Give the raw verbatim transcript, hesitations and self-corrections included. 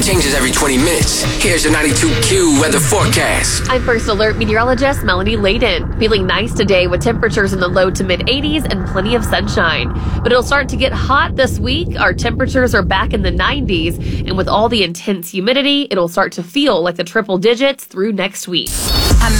It changes every twenty minutes. Here's your ninety-two Q weather forecast. I'm First Alert meteorologist Melanie Layden. Feeling nice today with temperatures in the low to mid eighties and plenty of sunshine. But it'll start to get hot this week. Our temperatures are back in the nineties. And with all the intense humidity, it'll start to feel like the triple digits through next week.